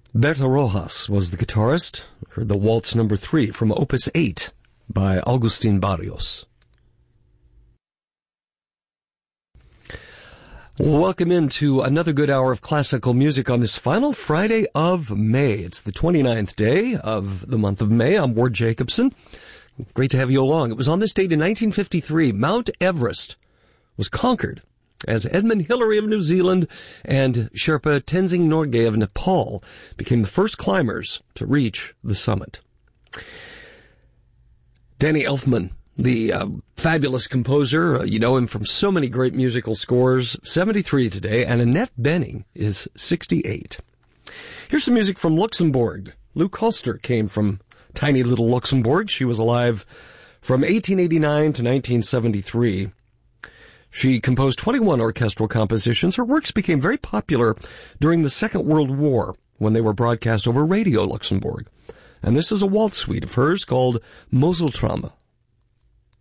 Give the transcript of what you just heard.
Berta Rojas was the guitarist. Heard the Waltz No. 3 from Opus 8 by Agustin Barrios. Welcome into another good hour of classical music on this final Friday of May. It's the 29th day of the month of May. I'm Ward Jacobson. Great to have you along. It was on this date in 1953, Mount Everest was conquered as Edmund Hillary of New Zealand and Sherpa Tenzing Norgay of Nepal became the first climbers to reach the summit. Danny Elfman, the fabulous composer, you know him from so many great musical scores, 73 today, and Annette Bening is 68. Here's some music from Luxembourg. Lou Koster came from tiny little Luxembourg. She was alive from 1889 to 1973. She composed 21 orchestral compositions. Her works became very popular during the Second World War when they were broadcast over Radio Luxembourg. And this is a waltz suite of hers called Moseltramme.